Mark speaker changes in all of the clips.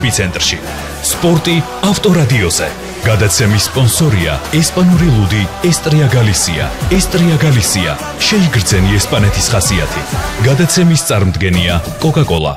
Speaker 1: ეპიცენტრში. სპორტი ავტორადიოზე. გადაცემის სპონსორია ესპანური ლუდი ესტრია გალისია. ესტრია გალისია შეიგრძენი ესპანეთის ხასიათი. გადაცემის წარმდგენია კოკა-კოლა.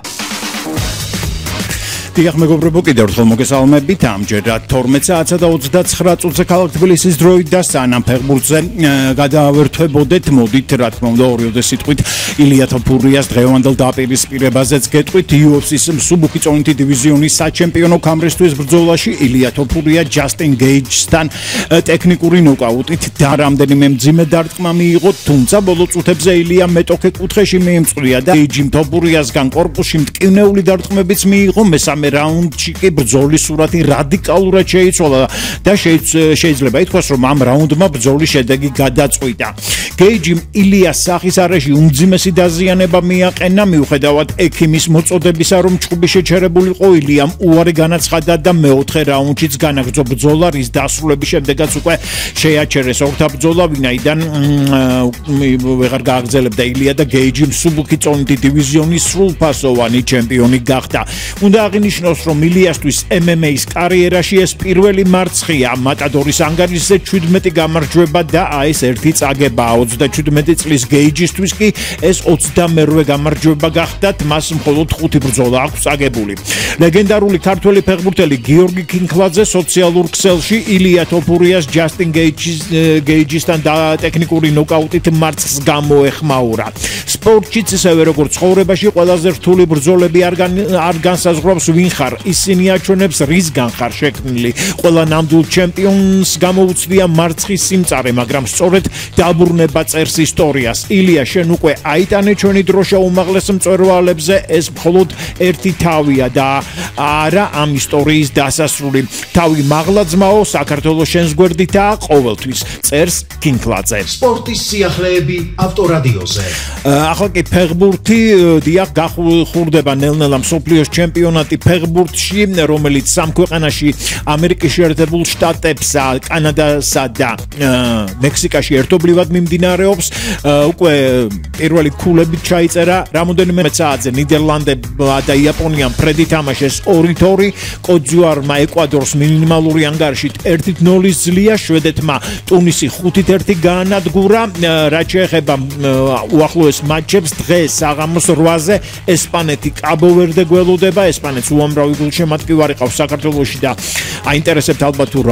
Speaker 2: დიახ მეგობრებო, კიდევ ერთხელ მოგესალმებით. ამჯერად 12 საათსა და 29 წუთზე ქალაქ თბილისის დროით და სანამ ფეხბურთზე გადავერთვებოდეთ, მოდით რა თქმა უნდა ორიოდე სიტყვით ილია თოფურიას დღევანდელ დაპირისპირებაზეც გეტყვით. UFC-ის მსუბუქი წონითი დივიზიონის საჩემპიონო ქამრისთვის ბრძოლაში ილია თოფურია ჯასტინ გეიჯსთან ტექნიკური ნოკაუტით და რამდენიმე მძიმე დარტყმა მიიღო, თუმცა ბოლო წუთებზე ილია მეტოქე კუთხეში მიემწყვრია და გეიჯიმ თოფურიასგან კორპუსში მტკივნეული დარტყმებიც მიიღო. მესამე რაუნდში კი ბრძოლის სურათი რადიკალურად შეიცვალა და შეიძლება ითქვას, რომ ამ რაუნდმა ბრძოლის შედეგი გადაწყვიტა. გეიჯიმ ილიას სახის არეში უმძიმესი დაზიანება მიაყენა, მიუხედავად ექიმის მოწოდებისა, რომ ჩხუბი შეჩერებულიყო. ილიამ უარი განაცხადა და მეოთხე რაუნდშიც განაგრძო ბრძოლა, რის დასრულების შემდეგაც უკვე შეაჩერეს ორთა ბრძოლა, ვინაიდან ვეღარ გააგრძელებდა ილია და გეიჯი მსუბუქი წონითი დივიზიონის სრულფასოვანი ჩემპიონი გახდა. უნდა აღინიშნოს, რომ ილიასთვის MMA-ის კარიერაში ეს პირველი მარცხია. მატადორის ანგარიშზე 17 გამარჯვება და ეს ერთი წაგება. 27 წლის გეიჯისთვის კი ეს 28 გამარჯვება გახდათ, მას მხოლოდ 5 ბრძოლა აქვს აგებული. ლეგენდარული ქართველი ფეხბურთელი გიორგი კინკლაძე სოციალურ ქსელში ილია თოფურიას ჯასტინ გეიჯისთან ტექნიკური ნოკაუტით მარცხს გამოეხმაურა. სპორტშიც ისევე როგორც ცხოვრებაში ყველაზე რთული ბრძოლები არ განსაზღვრავს ვინ ხარ, ისინი აჩვენებს რისგან ხარ შექმნილი. ყველა ნამდვილ ჩემპიონს გამოუცდია მარცხის სიმწარე, მაგრამ სწორედ დაბრუნება წერს ისტორიას. ილია, შენ უკვე აიტანე ჩვენი დროშა უმაღლეს მწვერვალებზე, ეს მხოლოდ ერთი თავია და არა ამ ისტორიის დასასრული. თავი მაღლა ძმაო, საქართველოს შენს გვერდითაა ყოველთვის, წერს კინკლაძე.
Speaker 3: სპორტის სიახლეები ავტორადიოზე.
Speaker 2: ახლა კი ფეხბურთი დიახ გახურდება ნელ-ნელა მსოფლიოს ჩემპიონატი ფეხბურთში, რომელიც სამ ქვეყანაში ამერიკის შეერთებულ შტატებსა, კანადასა და მექსიკაში ერთობლივად მიმდინარეობს. უკვე პირველი ქულებით ჩაიწერა რამოდენიმე საათზე ნიდერლანდებმა და იაპონიამ ფრედი თამაშეს 2-2, კოძუარმა ეკვადორს მინიმალური ანგარიშით 1-0 ძლია, შვედეთმა ტუნისი 5-1 გაანადგურა. რაც შეეხება უახლოეს მატჩებს, დღეს საღამოს 8-ზე ესპანეთი კაბო-ვერდე გველოდება. ესპანეთს უამრავი გულშემატკივარი ყავს საქართველოში და აინტერესებთ ალბათ თუ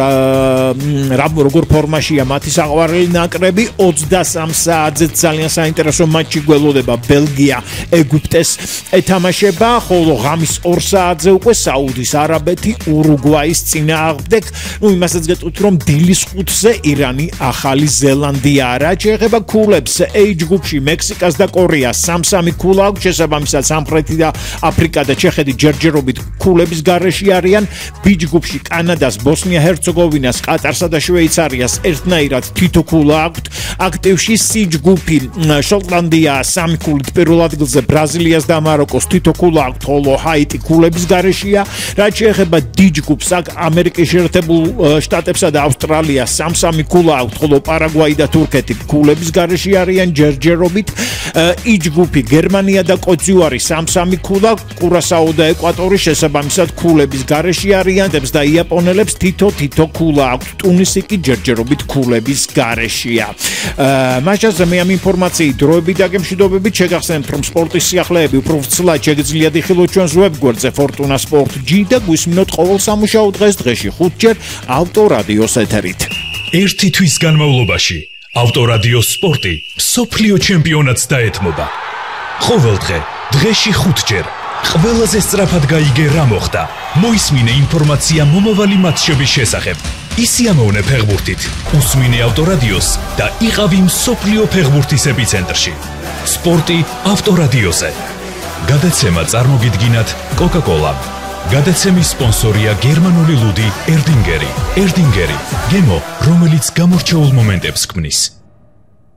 Speaker 2: როგორ ფორმაშია მათი საყვარელი ნაკრები. 23 საათზე ძალიან საინტერესო მატჩი გველოდება. ბელგია ეგვიპტეს ეთამაშება, ხოლო ღამის 2 საათზე უკვე საუდის არაბეთი ურუგვაის წინააღმდეგ. იმასაც გეტყვით, რომ დილის 5-ზე ირანი ახალი ზელანდია. რაც შეეხება ქულებს, H ჯგუფში მექსიკას და კორეას 3-3 ქულა აქვს, შესაბამისად სამხრეთი და აფრიკა და ჩეხეთი ჯერჯერობით ქულების გარეშე არიან. B ჯგუფში კანადას, ბოსნია-ჰერცეგოვინას, ყატარსა და შვეიცარიას ერთნაირად თითო ქულა აქვთ. აქტივში C ჯგუფი შოტლანდია 3 ქულით პირველ ადგილზე, ბრაზილიას და მაროკოს თითო ქულა აქვთ, ხოლო ჰაიტი ქულების გარეშეა. რაც შეეხება D ჯგუფს, აქ ამერიკის შეერთებულ შტატებსა და ავსტრალიას 3-3 ქულა აქვთ, ხოლო პარაგვაი და თურქეთი ქულების გარეშე არიან ჯერჯერობით. E ჯგუფი გერმანია და კოძუარი 3-3 ქულა, კურასაო და ეკვატორი შესაბამისად ქულების გარეშე არიან და იაპონელებს თითო ქულა აქვთ. ტუნისი კი ჯერჯერობით ქულების გარეშეა. მასშტაბზე მე ამ ინფორმაციით დროებით და გემშვიდობებით შეგახსენებთ, რომ სპორტის სიახლეები უფრო ვრცლად შეგიძლიათ იხილოთ ჩვენს ვებგვერდზე Fortuna Sport G და გვისმინოთ ყოველ სამუშაო დღეში 5 ჯერ ავტორადიოს ეთერით.
Speaker 1: ერთი თვის განმავლობაში ავტორადიო სპორტი მსოფლიო ჩემპიონატს დაეთმობა. ყოველ დღეში 5 ჯერ ყველაზე სწრაფად გაიგე რა მოხდა. მოისმინე ინფორმაცია მომავალი მატჩების შესახებ. ისიამოვნე ფეხბურთით, უსმინე ავტორადიოს და იყავი მსოფლიო ფეხბურთის ეპიცენტრში. სპორტი ავტორადიოზე. გადაცემა წარმოგიდგინათ კოკა-კოლა. გადაცემის სპონსორია გერმანული ლუდი ერდინგერი. ერდინგერი, გემო, რომელიც გამორჩეულ მომენტებს ქმნის.